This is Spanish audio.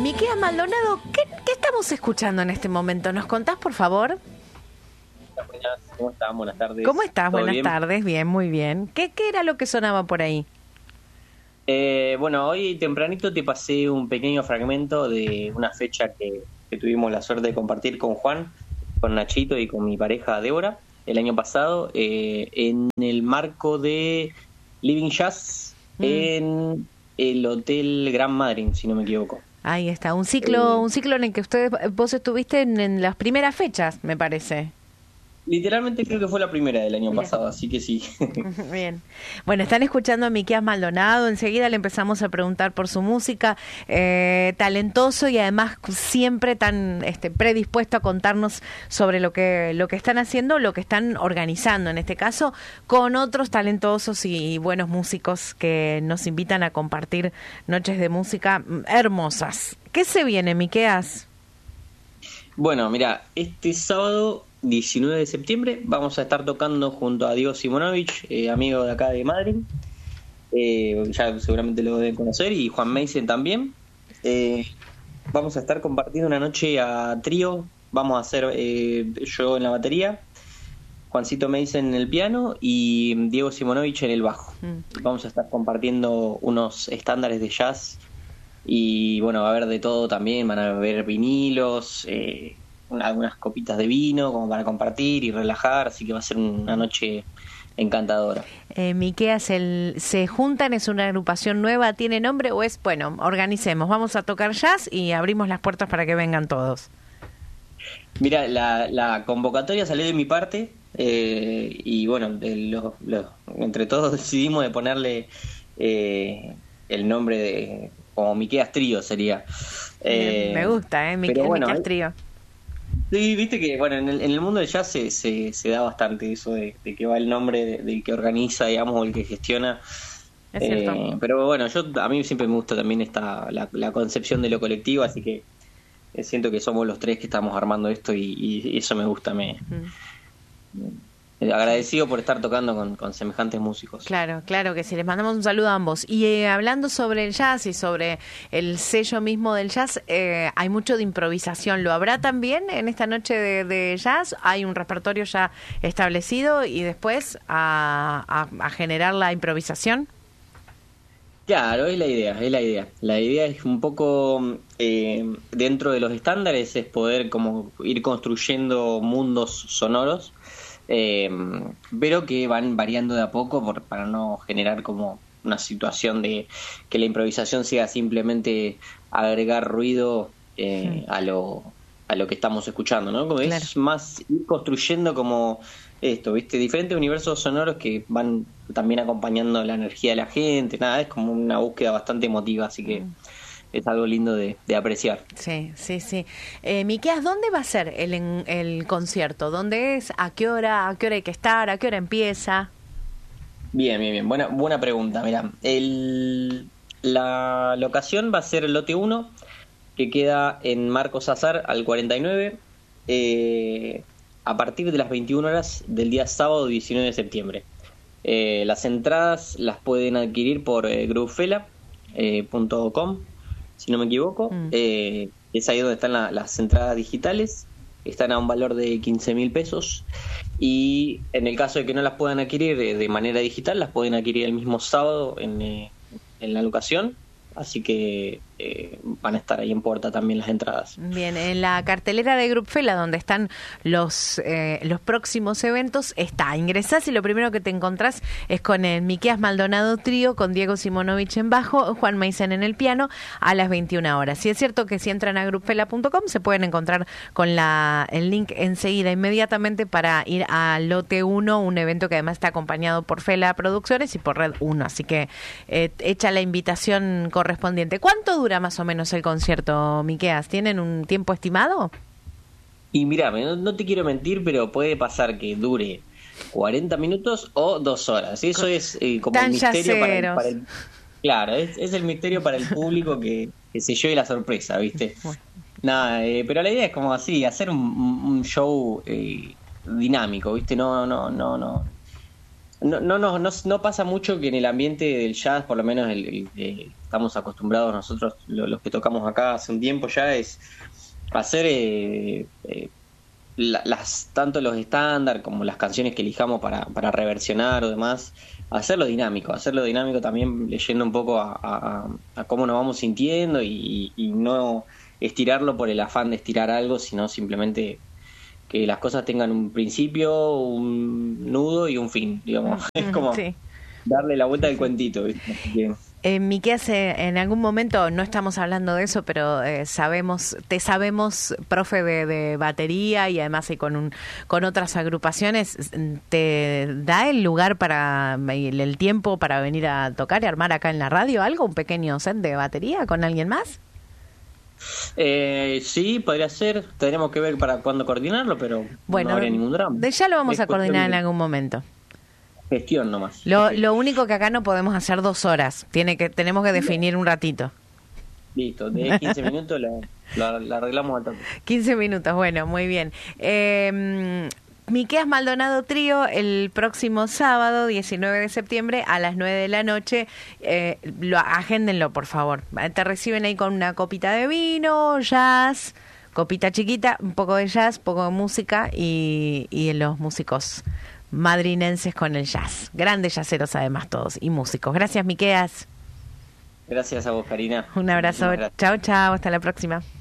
Miqueas Maldonado, ¿qué estamos escuchando en este momento? ¿Nos contás, por favor? ¿Cómo estás? Buenas tardes. ¿Cómo estás? Buenas bien? tardes, bien, muy bien. ¿Qué era lo que sonaba por ahí? Bueno, hoy tempranito te pasé un pequeño fragmento de una fecha que tuvimos la suerte de compartir con Juan, con Nachito y con mi pareja Débora el año pasado, en el marco de Living Jazz en el Hotel Gran Madrid, si no me equivoco. Ahí está, un ciclo en el que vos estuviste en las primeras fechas, me parece. Literalmente creo que fue la primera del año pasado, así que sí. Bien. Bueno, están escuchando a Miqueas Maldonado. Enseguida le empezamos a preguntar por su música. Talentoso y además siempre tan predispuesto a contarnos sobre lo que están haciendo, lo que están organizando, en este caso, con otros talentosos y buenos músicos que nos invitan a compartir noches de música hermosas. ¿Qué se viene, Miqueas? Bueno, mira, este sábado 19 de septiembre vamos a estar tocando junto a Diego Simonovich, amigo de acá de Madrid, ya seguramente lo deben conocer, y Juan Meisen también. Vamos a estar compartiendo una noche a trío. Vamos a hacer yo en la batería, Juancito Meisen en el piano y Diego Simonovich en el bajo. Vamos a estar compartiendo unos estándares de jazz y bueno, va a haber de todo también. Van a haber vinilos, algunas copitas de vino como para compartir y relajar, así que va a ser una noche encantadora. Miqueas, ¿se juntan? ¿Es una agrupación nueva? ¿Tiene nombre o es, bueno, organicemos, vamos a tocar jazz y abrimos las puertas para que vengan todos? Mira, la convocatoria salió de mi parte y bueno, entre todos decidimos de ponerle el nombre de como Miqueas Trío sería. Me gusta, Miqueas, bueno, Miqueas Trío. Sí, viste que bueno, en el mundo del jazz se da bastante eso de que va el nombre del que organiza, digamos, o el que gestiona. Es cierto. Pero bueno, a mí siempre me gusta también la concepción de lo colectivo, así que siento que somos los tres que estamos armando esto y eso me gusta. Agradecido por estar tocando con semejantes músicos. Claro que sí, les mandamos un saludo a ambos. Y hablando sobre el jazz y sobre el sello mismo del jazz, hay mucho de improvisación. ¿Lo habrá también en esta noche de jazz? ¿Hay un repertorio ya establecido y después a generar la improvisación? Claro, es la idea. La idea es un poco, dentro de los estándares, es poder como ir construyendo mundos sonoros, pero que van variando de a poco para no generar como una situación de que la improvisación sea simplemente agregar ruido a lo que estamos escuchando, ¿no? Como claro. Es más ir construyendo como esto, ¿viste? Diferentes universos sonoros que van también acompañando la energía de la gente, nada, es como una búsqueda bastante emotiva, así que es algo lindo de apreciar. Sí. Miqueas, ¿dónde va a ser el concierto? ¿Dónde es? ¿A qué hora hay que estar? ¿A qué hora empieza? Bien. Buena pregunta. Mira, la locación va a ser el lote 1, que queda en Marcos Azar al 49, a partir de las 21 horas del día sábado 19 de septiembre. Las entradas las pueden adquirir por grupfela.com, si no me equivoco. Es ahí donde están las entradas digitales. Están a un valor de 15.000 pesos. Y en el caso de que no las puedan adquirir de manera digital, las pueden adquirir el mismo sábado en la locación. Así que van a estar ahí en puerta también las entradas. Bien, en la cartelera de Grupfela, donde están los próximos eventos, ingresás y lo primero que te encontrás es con el Miqueas Maldonado Trío, con Diego Simonovich en bajo, Juan Meisen en el piano, a las 21 horas. Y es cierto que si entran a grupfela.com se pueden encontrar con el link enseguida, inmediatamente, para ir a Lote 1, un evento que además está acompañado por Fela Producciones y por Red 1. Así que hecha la invitación correspondiente. ¿Cuánto dura más o menos el concierto, Miqueas? ¿Tienen un tiempo estimado? Y mira, no te quiero mentir, pero puede pasar que dure 40 minutos o 2 horas. Eso es como el misterio para el claro, es el misterio para el público que se lleve la sorpresa, ¿viste? Bueno. Nada, pero la idea es como así, hacer un show dinámico, ¿viste? No no pasa mucho que en el ambiente del jazz, por lo menos estamos acostumbrados nosotros, los que tocamos acá hace un tiempo ya, es hacer tanto los estándar como las canciones que elijamos para reversionar o demás, hacerlo dinámico también, leyendo un poco a cómo nos vamos sintiendo y no estirarlo por el afán de estirar algo, sino simplemente que las cosas tengan un principio, un nudo y un fin, digamos. Es como darle la vuelta del cuentito, ¿viste? Miqueas, en algún momento, no estamos hablando de eso, pero te sabemos profe de batería y además con otras agrupaciones. ¿Te da el lugar el tiempo para venir a tocar y armar acá en la radio algo? ¿Un pequeño set de batería con alguien más? Sí, podría ser. Tendremos que ver para cuándo coordinarlo, pero bueno, no habría ningún drama. Ya lo vamos a coordinar en algún momento. Gestión nomás. Lo único que acá no podemos hacer 2 horas. Tenemos que definir un ratito. Listo, de 15 minutos la arreglamos al toque. 15 minutos, bueno, muy bien. Miqueas Maldonado Trío, el próximo sábado, 19 de septiembre, a las 9 de la noche. Agéndenlo, por favor. Te reciben ahí con una copita de vino, jazz, copita chiquita, un poco de jazz, poco de música y los músicos madrinenses con el jazz. Grandes jazzeros además todos y músicos. Gracias, Miqueas. Gracias a vos, Karina. Un abrazo. Chao, chao. Hasta la próxima.